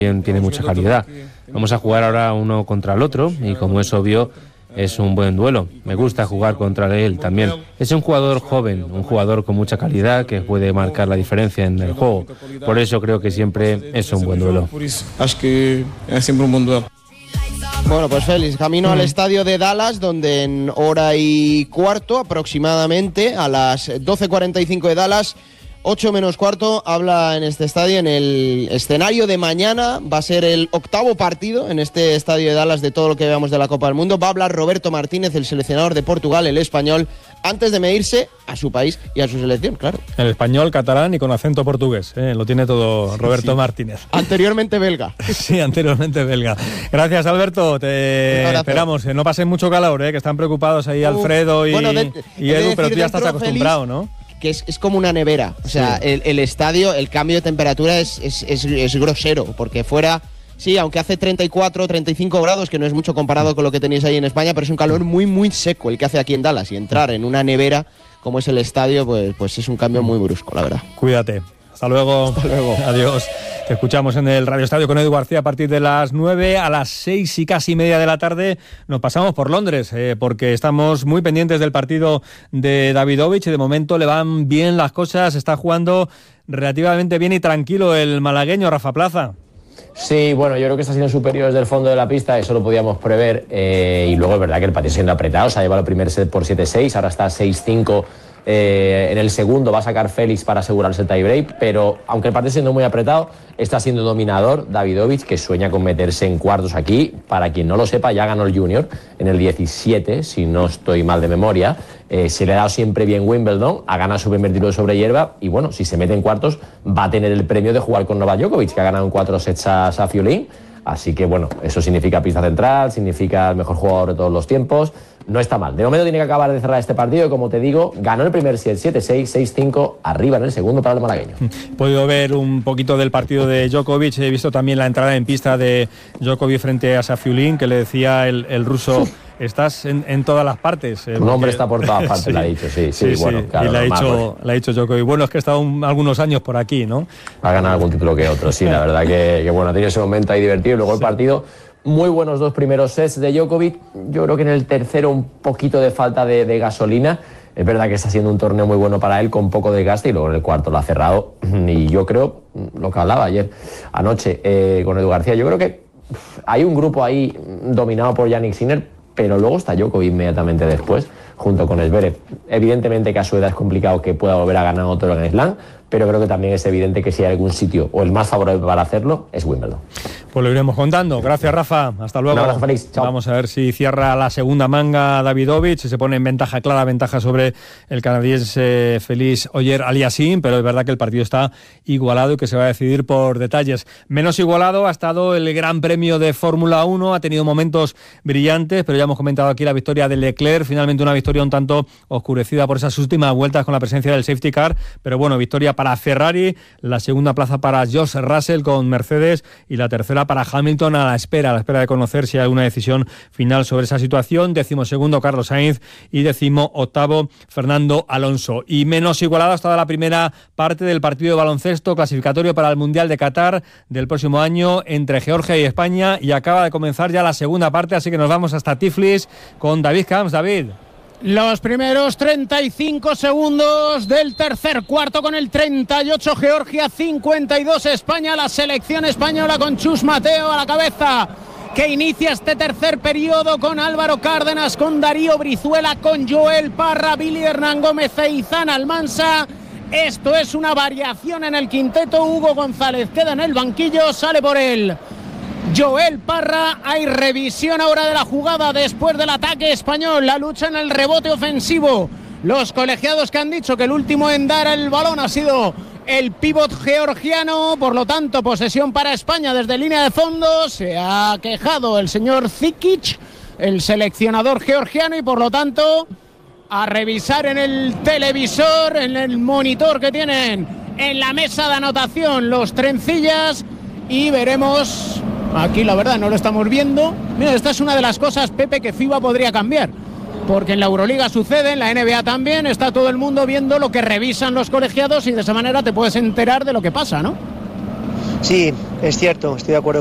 tiene mucha calidad. Vamos a jugar ahora uno contra el otro y, como es obvio, es un buen duelo. Me gusta jugar contra él también. Es un jugador joven, un jugador con mucha calidad que puede marcar la diferencia en el juego. Por eso creo que siempre es un buen duelo. Acho que es siempre un buen duelo. Bueno, pues Félix, camino al estadio de Dallas, donde en hora y cuarto aproximadamente, a las 12:45 de Dallas, 8 menos cuarto, habla en este estadio, en el escenario de mañana. Va a ser el 8º partido en este estadio de Dallas de todo lo que veamos de la Copa del Mundo. Va a hablar Roberto Martínez, el seleccionador de Portugal, el español, antes de medirse a su país y a su selección, claro. El español, catalán y con acento portugués, lo tiene todo Roberto Martínez. Anteriormente belga. Sí, anteriormente belga. Gracias, Alberto, te esperamos. No pasen mucho calor, que están preocupados ahí Alfredo y Edu, pero tú ya estás acostumbrado, ¿no? Que es como una nevera, o sea, sí. el estadio, el cambio de temperatura es grosero, porque fuera, sí, aunque hace 34, 35 grados, que no es mucho comparado con lo que tenéis ahí en España, pero es un calor muy, muy seco el que hace aquí en Dallas, y entrar en una nevera como es el estadio, pues es un cambio muy brusco, la verdad. Cuídate. Hasta luego. Hasta luego. Adiós. Te escuchamos en el Radio Estadio con Edu García a partir de las 9. A las 6 y casi media de la tarde nos pasamos por Londres, porque estamos muy pendientes del partido de Davidovich. De momento le van bien las cosas, está jugando relativamente bien y tranquilo el malagueño, Rafa Plaza. Sí, bueno, yo creo que está siendo superior desde el fondo de la pista, eso lo podíamos prever, y luego es verdad que el partido siendo apretado, se ha llevado el primer set por 7-6, ahora está 6-5. En el segundo va a sacar Félix para asegurarse el tiebreak, pero aunque el partido siendo muy apretado, está siendo dominador Davidovich, que sueña con meterse en cuartos aquí. Para quien no lo sepa, ya ganó el Junior en el 17, si no estoy mal de memoria. Se le ha dado siempre bien Wimbledon, ha ganado su primer título sobre hierba y bueno, si se mete en cuartos va a tener el premio de jugar con Novak Djokovic, que ha ganado en 4 sets a Safiulin. Así que bueno, eso significa pista central, significa el mejor jugador de todos los tiempos. No está mal. De momento tiene que acabar de cerrar este partido y, como te digo, ganó el primer set 7-6, 6-5, arriba en el segundo para el malagueño. He podido ver un poquito del partido de Djokovic, he visto también la entrada en pista de Djokovic frente a Safiulin, que le decía el ruso... Estás en todas las partes. Tu nombre está por todas partes, sí. Le ha dicho, sí, bueno, claro. Y le ha dicho Djokovic. Bueno, es que ha estado algunos años por aquí, ¿no? Ha ganado algún título que otro, sí, la verdad que bueno, ha tenido ese momento ahí divertido. Y luego el partido, muy buenos 2 primeros sets de Djokovic. Yo creo que en el tercero un poquito de falta de gasolina. Es verdad que está siendo un torneo muy bueno para él, con poco desgaste, y luego en el cuarto lo ha cerrado. Y yo creo, lo que hablaba anoche con Edu García, yo creo que hay un grupo ahí dominado por Jannik Sinner, pero luego está Djokovic inmediatamente después, junto con Zverev. Evidentemente que a su edad es complicado que pueda volver a ganar otro Grand Slam, pero creo que también es evidente que si hay algún sitio o el más favorable para hacerlo es Wimbledon. Pues lo iremos contando. Gracias, Rafa. Hasta luego. Un abrazo, Félix. Chao. Vamos a ver si cierra la segunda manga Davidovich, si se pone en ventaja, clara ventaja sobre el canadiense Félix Auger-Aliassime, pero es verdad que el partido está igualado y que se va a decidir por detalles. Menos igualado ha estado el Gran Premio de Fórmula 1, ha tenido momentos brillantes, pero ya hemos comentado aquí la victoria de Leclerc, finalmente una victoria un tanto oscurecida por esas últimas vueltas con la presencia del safety car, pero bueno, victoria para Ferrari, la segunda plaza para George Russell con Mercedes y la tercera para Hamilton a la espera de conocer si hay alguna decisión final sobre esa situación. 12º Carlos Sainz y 18º Fernando Alonso. Y menos igualada ha estado la primera parte del partido de baloncesto clasificatorio para el Mundial de Qatar del próximo año entre Georgia y España, y acaba de comenzar ya la segunda parte, así que nos vamos hasta Tiflis con David Camps. David. Los primeros 35 segundos del tercer cuarto con el 38 Georgia, 52 España, la selección española con Chus Mateo a la cabeza, que inicia este tercer periodo con Álvaro Cárdenas, con Darío Brizuela, con Joel Parra, Billy Hernán Gómez e Izan Almansa. Esto es una variación en el quinteto. Hugo González queda en el banquillo, sale por él Joel Parra. Hay revisión ahora de la jugada después del ataque español, la lucha en el rebote ofensivo. Los colegiados que han dicho que el último en dar el balón ha sido el pívot georgiano, por lo tanto posesión para España desde línea de fondo. Se ha quejado el señor Zikic, el seleccionador georgiano, y por lo tanto a revisar en el televisor, en el monitor que tienen en la mesa de anotación, los trencillas, y veremos. Aquí la verdad no lo estamos viendo. Mira, esta es una de las cosas, Pepe, que FIBA podría cambiar, porque en la Euroliga sucede, en la NBA también, está todo el mundo viendo lo que revisan los colegiados y de esa manera te puedes enterar de lo que pasa, ¿no? Sí, es cierto, estoy de acuerdo